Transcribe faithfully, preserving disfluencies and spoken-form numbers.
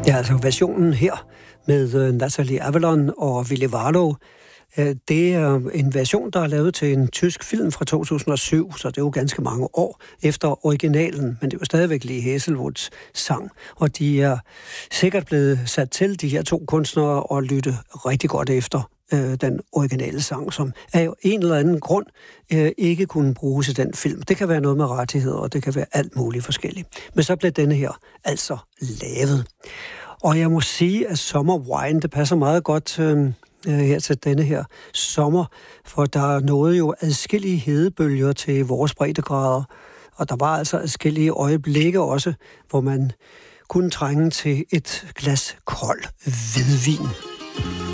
Ja, altså versionen her med Natalie Avalon og Willy Warlow, det er en version, der er lavet til en tysk film fra to tusind og syv, så det er jo ganske mange år efter originalen, men det er jo stadigvæk Lee Hazlewoods sang, og de er sikkert blevet sat til, de her to kunstnere, og lytte rigtig godt efter øh, den originale sang, som af en eller anden grund øh, ikke kunne bruges i den film. Det kan være noget med rettigheder, og det kan være alt muligt forskelligt. Men så blev denne her altså lavet. Og jeg må sige, at Summer Wine, det passer meget godt øh, her til denne her sommer, for der nåede jo adskillige hedebølger til vores breddegrader, og der var altså adskillige øjeblikke også, hvor man kunne trænge til et glas kold hvidvin.